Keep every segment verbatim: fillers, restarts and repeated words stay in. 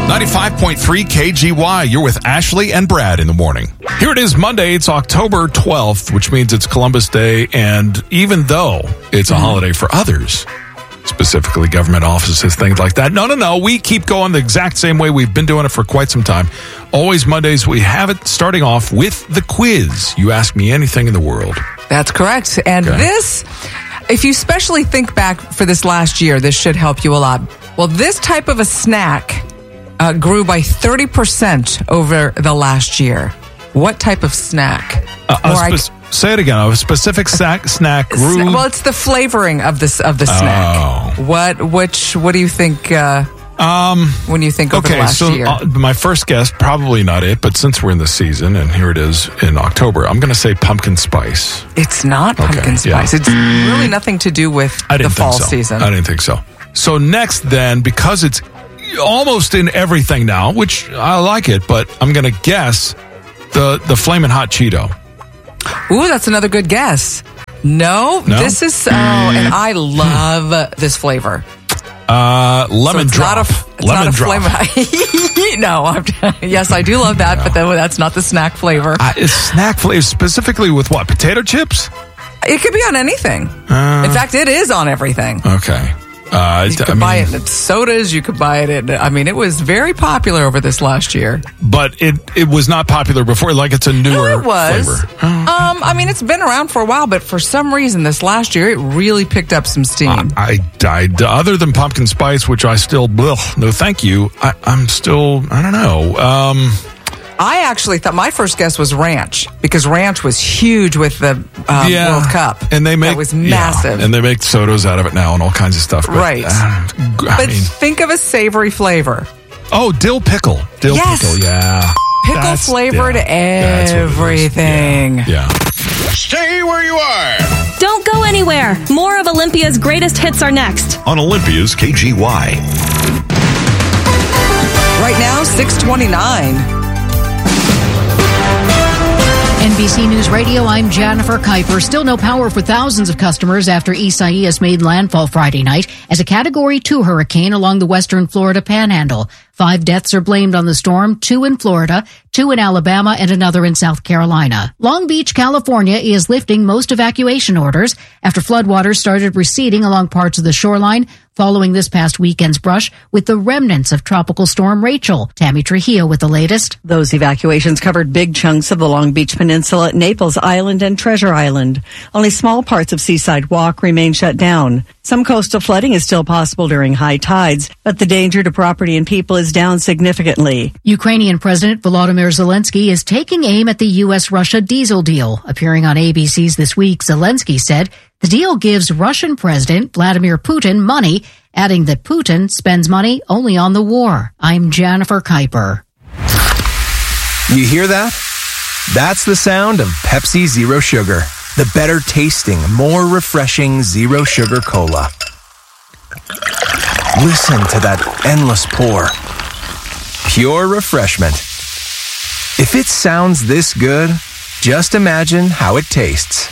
ninety-five point three K G Y. You're with Ashley and Brad in the morning. Here it is Monday. It's October twelfth, which means it's Columbus Day. And even though it's a holiday for others, specifically government offices, things like that, no, no, no. We keep going the exact same way we've been doing it for quite some time. Always Mondays, we have it starting off with the quiz. You ask me anything in the world. That's correct. And Okay. this, if you especially think back for this last year, this should help you a lot. Well, this type of a snack uh, grew by thirty percent over the last year. What type of snack? Uh, a Or I- spe- say it again. A specific snack, snack grew. Well, it's the flavoring of this of the snack. Oh. What? Which? What do you think? Uh, Um, when you think over the okay, last so year? uh, my first guess, probably not it, but since we're in the season and here it is in October, I'm going to say pumpkin spice. It's not Okay, pumpkin yeah. spice. It's really nothing to do with I the didn't fall think so. season. I didn't think so. So next then, because it's almost in everything now, which I like it, but I'm going to guess the, the Flamin' Hot Cheeto. Ooh, that's another good guess. No, No? this is, oh, and I love this flavor. Uh, lemon So it's drop. Not a, it's lemon not a drop. flavor. No, I'm, yes, I do love that, but then that's not the snack flavor. Uh, it's snack flavor, specifically with what? Potato chips? It could be on anything. Uh, In fact, it is on everything. Okay. Uh, You could I mean, buy it in sodas. You could buy it in, I mean, it was very popular over this last year. But it, it was not popular before, like it's a newer No, it was. flavor. Um, I mean, it's been around for a while, but for some reason this last year, it really picked up some steam. I, I, other than pumpkin spice, which I still, blech, no thank you, I, I'm still, I don't know. Um, I actually thought my first guess was ranch because ranch was huge with the um, yeah, World Cup. and they make that was yeah, massive. and they make sodas out of it now and all kinds of stuff. But, Right. uh, I but mean, think of a savory flavor. oh, dill pickle, dill Yes. pickle, yeah, Pickle That's- flavored yeah, that's what it is. everything. Yeah, yeah. Stay where you are. Don't go anywhere. More of Olympia's greatest hits are next. On Olympia's K G Y. Right now, six twenty-nine. N B C News Radio, I'm Jennifer Kuiper. Still no power for thousands of customers after Isaias made landfall Friday night as a Category two hurricane along the western Florida panhandle. Five deaths are blamed on the storm, two in Florida, two in Alabama, and another in South Carolina. Long Beach, California is lifting most evacuation orders after floodwaters started receding along parts of the shoreline following this past weekend's brush with the remnants of Tropical Storm Rachel. Tammy Trujillo with the latest. Those evacuations covered big chunks of the Long Beach Peninsula, Naples Island, and Treasure Island. Only small parts of Seaside Walk remain shut down. Some coastal flooding is still possible during high tides, but the danger to property and people is down significantly. Ukrainian President Volodymyr Zelensky is taking aim at the U S Russia diesel deal. Appearing on A B C's This Week, Zelensky said the deal gives Russian President Vladimir Putin money, adding that Putin spends money only on the war. I'm Jennifer Kuiper. You hear that? That's the sound of Pepsi Zero Sugar, the better tasting, more refreshing zero sugar cola. Listen to that endless pour. Pure refreshment. If it sounds this good, just imagine how it tastes.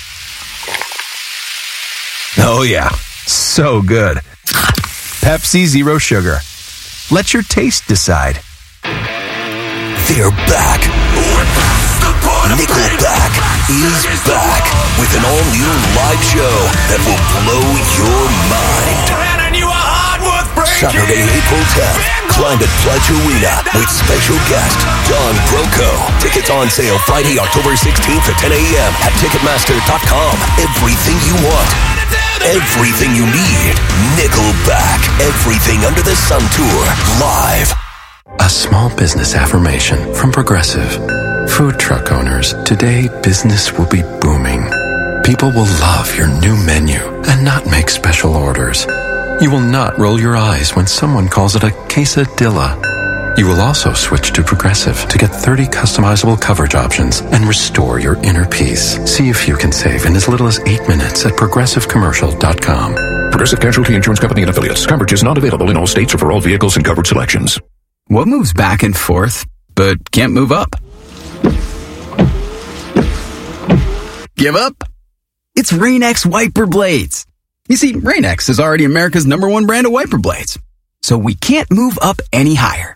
Oh yeah, so good. Pepsi Zero Sugar. Let your taste decide. They're back. Nickelback is back with an all-new live show that will blow your mind. Saturday, April tenth, climb at Pledge Arena with special guest Don Broco. Tickets on sale Friday, October sixteenth at ten a.m. at Ticketmaster dot com. Everything you want. Everything you need. Nickelback. Everything Under the Sun Tour. Live. A small business affirmation from Progressive. Food truck owners, today business will be booming. People will love your new menu and not make special orders. You will not roll your eyes when someone calls it a quesadilla. You will also switch to Progressive to get thirty customizable coverage options and restore your inner peace. See if you can save in as little as eight minutes at progressive commercial dot com. Progressive Casualty Insurance Company and Affiliates. Coverage is not available in all states or for all vehicles and covered selections. What moves back and forth, but can't move up? Give up? It's Rain-X Wiper Blades. You see, Rain-X is already America's number one brand of wiper blades. So we can't move up any higher.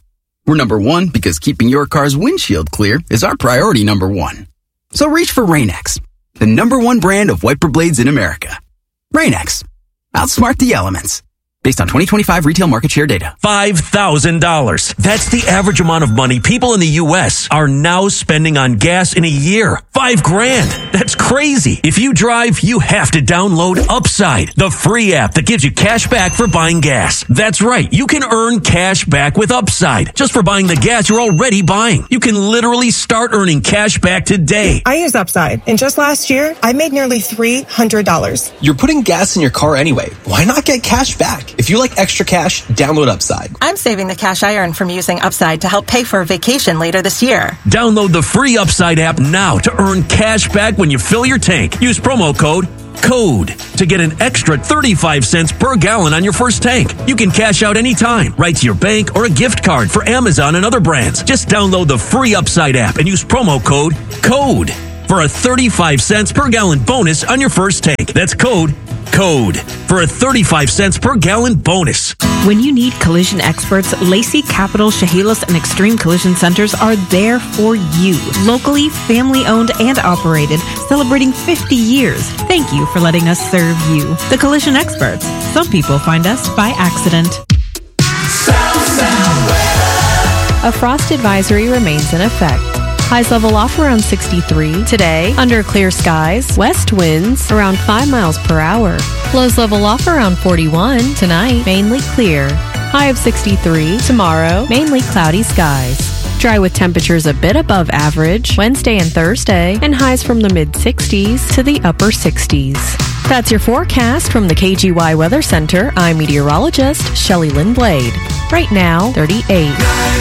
We're number one because keeping your car's windshield clear is our priority number one. So reach for Rain-X, the number one brand of wiper blades in America. Rain-X. Outsmart the elements. Based on twenty twenty-five retail market share data. five thousand dollars. That's the average amount of money people in the U S are now spending on gas in a year. Five grand. That's crazy. If you drive, you have to download Upside, the free app that gives you cash back for buying gas. That's right. You can earn cash back with Upside just for buying the gas you're already buying. You can literally start earning cash back today. I use Upside, and just last year, I made nearly three hundred dollars. You're putting gas in your car anyway. Why not get cash back? If you like extra cash, download Upside. I'm saving the cash I earn from using Upside to help pay for a vacation later this year. Download the free Upside app now to earn cash back when you fill your tank. Use promo code CODE to get an extra thirty-five cents per gallon on your first tank. You can cash out anytime, right to your bank or a gift card for Amazon and other brands. Just download the free Upside app and use promo code CODE for a thirty-five cents per gallon bonus on your first tank. That's code CODE for a thirty-five cents per gallon bonus. When you need collision experts, Lacey, Capital, Chehalis, and Extreme Collision Centers are there for you. Locally, family-owned and operated, celebrating fifty years. Thank you for letting us serve you. The Collision Experts. Some people find us by accident. South, South weather. A frost advisory remains in effect. Highs level off around sixty-three. Today, under clear skies, west winds around five miles per hour. Lows level off around forty-one. Tonight, mainly clear. High of sixty-three. Tomorrow, mainly cloudy skies. Dry with temperatures a bit above average Wednesday and Thursday, and highs from the mid-sixties to the upper sixties. That's your forecast from the K G Y Weather Center. I'm meteorologist Shelley Lynn Blade. Right now, thirty-eight.